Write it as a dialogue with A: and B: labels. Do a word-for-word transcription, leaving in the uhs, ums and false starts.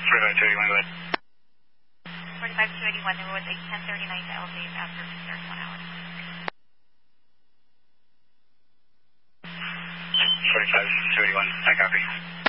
A: forty-five two eighty-one, go ahead.
B: forty-five two eighty-one, there was a ten thirty-nine to elevate after start one hour.
A: forty-five two eighty-one, I copy.